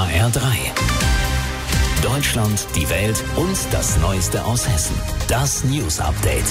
HR3. Deutschland, die Welt und das Neueste aus Hessen. Das News Update.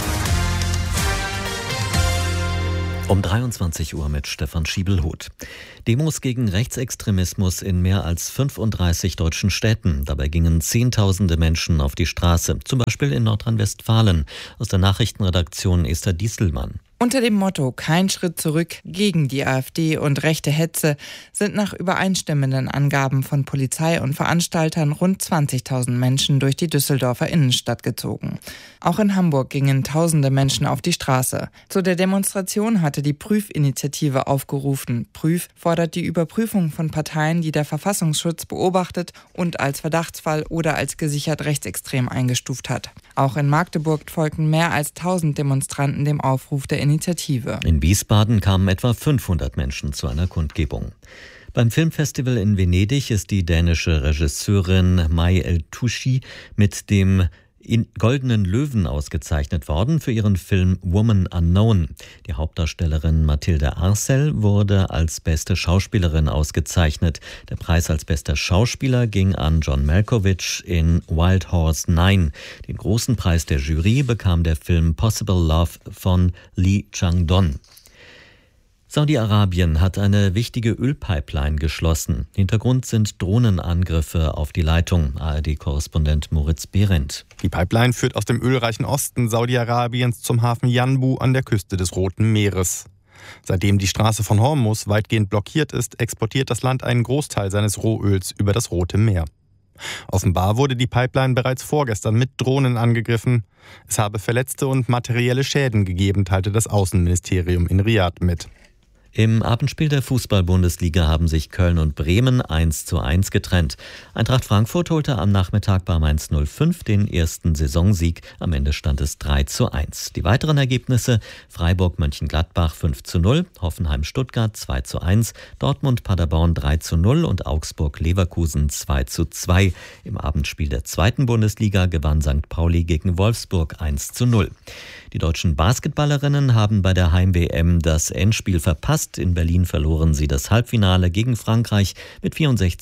Um 23 Uhr mit Stefan Schiebelhuth. Demos gegen Rechtsextremismus in mehr als 35 deutschen Städten. Dabei gingen Zehntausende Menschen auf die Straße, zum Beispiel in Nordrhein-Westfalen. Aus der Nachrichtenredaktion Esther Dieselmann. Unter dem Motto „Kein Schritt zurück gegen die AfD und rechte Hetze" sind nach übereinstimmenden Angaben von Polizei und Veranstaltern rund 20.000 Menschen durch die Düsseldorfer Innenstadt gezogen. Auch in Hamburg gingen tausende Menschen auf die Straße. Zu der Demonstration hatte die Prüf-Initiative aufgerufen. Prüf fordert die Überprüfung von Parteien, die der Verfassungsschutz beobachtet und als Verdachtsfall oder als gesichert rechtsextrem eingestuft hat. Auch in Magdeburg folgten mehr als 1000 Demonstranten dem Aufruf der Initiative. In Wiesbaden kamen etwa 500 Menschen zu einer Kundgebung. Beim Filmfestival in Venedig ist die dänische Regisseurin Mai El-Touchi mit dem Goldenen Löwen ausgezeichnet worden für ihren Film Woman Unknown. Die Hauptdarstellerin Mathilde Arcel wurde als beste Schauspielerin ausgezeichnet. Der Preis als bester Schauspieler ging an John Malkovich in Wild Horse 9. Den großen Preis der Jury bekam der Film Possible Love von Lee Chang-dong. Saudi-Arabien hat eine wichtige Ölpipeline geschlossen. Hintergrund sind Drohnenangriffe auf die Leitung. ARD-Korrespondent Moritz Behrendt. Die Pipeline führt aus dem ölreichen Osten Saudi-Arabiens zum Hafen Yanbu an der Küste des Roten Meeres. Seitdem die Straße von Hormuz weitgehend blockiert ist, exportiert das Land einen Großteil seines Rohöls über das Rote Meer. Offenbar wurde die Pipeline bereits vorgestern mit Drohnen angegriffen. Es habe Verletzte und materielle Schäden gegeben, teilte das Außenministerium in Riad mit. Im Abendspiel der Fußball-Bundesliga haben sich Köln und Bremen 1:1 getrennt. Eintracht Frankfurt holte am Nachmittag bei Mainz 05 den ersten Saisonsieg. Am Ende stand es 3:1. Die weiteren Ergebnisse: Freiburg-Mönchengladbach 5:0, Hoffenheim-Stuttgart 2:1, Dortmund-Paderborn 3:0 und Augsburg-Leverkusen 2:2. Im Abendspiel der zweiten Bundesliga gewann St. Pauli gegen Wolfsburg 1:0. Die deutschen Basketballerinnen haben bei der Heim-WM das Endspiel verpasst. In Berlin verloren sie das Halbfinale gegen Frankreich mit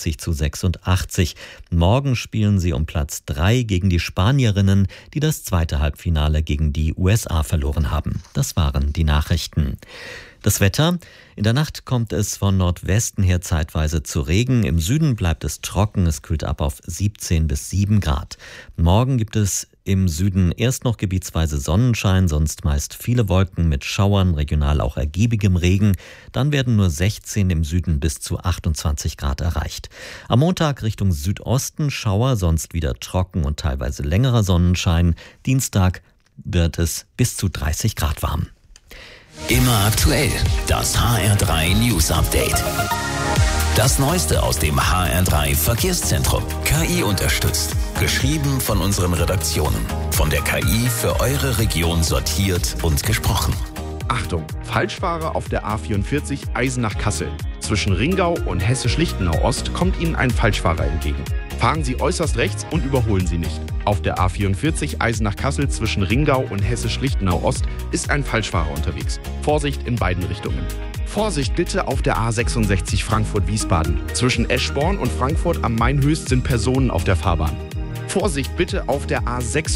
64:86. Morgen spielen sie um Platz 3 gegen die Spanierinnen, die das zweite Halbfinale gegen die USA verloren haben. Das waren die Nachrichten. Das Wetter: In der Nacht kommt es von Nordwesten her zeitweise zu Regen. Im Süden bleibt es trocken. Es kühlt ab auf 17 bis 7 Grad. Morgen gibt es im Süden erst noch gebietsweise Sonnenschein, sonst meist viele Wolken mit Schauern, regional auch ergiebigem Regen. Dann werden nur 16 im Süden bis zu 28 Grad erreicht. Am Montag Richtung Südosten Schauer, sonst wieder trocken und teilweise längerer Sonnenschein. Dienstag wird es bis zu 30 Grad warm. Immer aktuell, das HR3 News Update. Das Neueste aus dem HR3 Verkehrszentrum. KI unterstützt. Geschrieben von unseren Redaktionen. Von der KI für eure Region sortiert und gesprochen. Achtung, Falschfahrer auf der A44 Eisenach-Kassel. Zwischen Ringau und Hesse-Schlichtenau-Ost kommt Ihnen ein Falschfahrer entgegen. Fahren Sie äußerst rechts und überholen Sie nicht. Auf der A44 Eisenach-Kassel zwischen Ringau und Hesse-Schlichtenau-Ost ist ein Falschfahrer unterwegs. Vorsicht in beiden Richtungen. Vorsicht bitte auf der A66 Frankfurt-Wiesbaden. Zwischen Eschborn und Frankfurt am Main-Höchst sind Personen auf der Fahrbahn. Vorsicht bitte auf der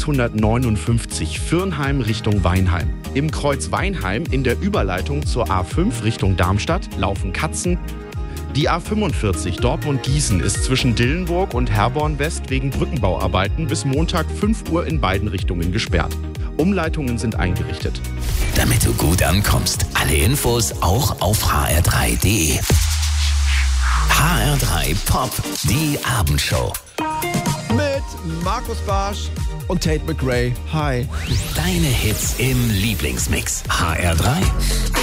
A659 Firnheim Richtung Weinheim. Im Kreuz Weinheim in der Überleitung zur A5 Richtung Darmstadt laufen Katzen. Die A45 Dortmund-Gießen ist zwischen Dillenburg und Herborn-West wegen Brückenbauarbeiten bis Montag 5 Uhr in beiden Richtungen gesperrt. Umleitungen sind eingerichtet. Damit du gut ankommst, alle Infos auch auf hr3.de. HR3 Pop, die Abendshow. Mit Markus Barsch und Tate McRae. Hi. Deine Hits im Lieblingsmix. HR3.